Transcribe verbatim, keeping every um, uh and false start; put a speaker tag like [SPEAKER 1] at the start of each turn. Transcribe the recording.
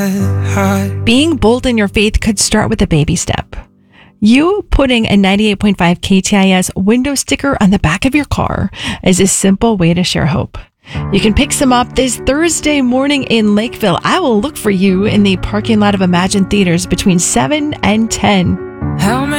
[SPEAKER 1] Being bold in your faith could start with a baby step. You putting a ninety-eight point five K T I S window sticker on the back of your car is a simple way to share hope. You can pick some up this Thursday morning in Lakeville. I will look for you in the parking lot of Imagine Theaters between seven and ten.
[SPEAKER 2] How